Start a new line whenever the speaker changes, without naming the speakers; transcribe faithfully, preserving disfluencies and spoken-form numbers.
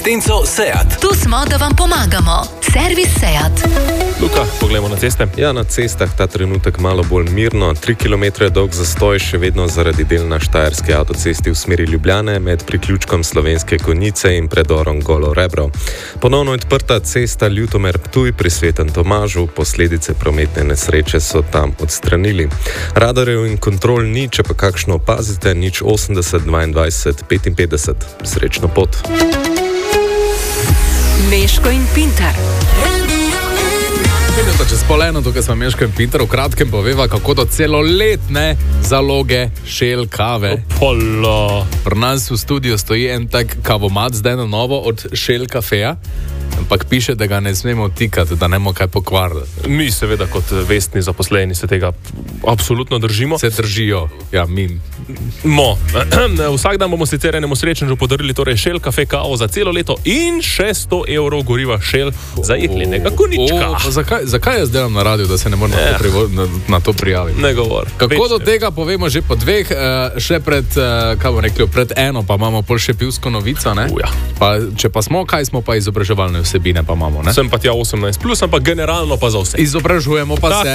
Tenco Seat.
Tu smo, da vam pomagamo. Servis Seat.
Luka, poglejmo na ceste.
Ja, na cestah ta trenutek malo bolj mirno. Tri kilometre dolg zastoj še vedno zaradi del na štajerski avtocesti v smeri Ljubljane med priključkom Slovenske Konjice in predorom Golo Rebro. Ponovno odprta cesta Ljutomer-Ptuj pri Svetem Tomažu, posledice prometne nesreče so tam odstranili. Radarjev in kontrol ni, če pa kakšno opazite, nič osemdeset dvaindvajset petinpetdeset. Srečno pot.
Meško in Pintar.
Vidite, čez pol eno, tukaj smo Meško in Pintar, v kratkem poveva, kako do celoletne zaloge Shell kave.
Polo.
Pri nas v studiu stoji en tak kavomat, zdaj na novo od Shell kafeja, ampak piše, da ga ne smemo tikati, da ne bomo kaj pokvarili.
Mi seveda kot vestni zaposleni se tega absolutno držimo.
Se držijo, ja, mi.
Mo. Vsak dan bomo sicer enemu srečnežu podarili torej Shell kafe kavo za celo leto in še sto evrov goriva Shell za jeklenega konička.
O, pa zakaj, zakaj jaz delam na radiju, da se ne moram
Ja.
na, to privo- na, na to prijaviti?
Ne govor.
Kako
Več
do
ne.
tega povemo že po dveh, eh, še pred, eh, kaj bomo rekli, pred eno, pa imamo pol še pivsko novico, ne?
Uja.
Pa, če pa smo, kaj smo pa izobraževalne vsebine pa imamo, ne?
Sem pa tja osemnajst plus, ampak generalno pa za vse.
Izobražujemo pa
Ta-
se.